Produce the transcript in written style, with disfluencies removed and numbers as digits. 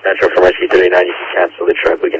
Metro from RC39, you can cancel the trip. We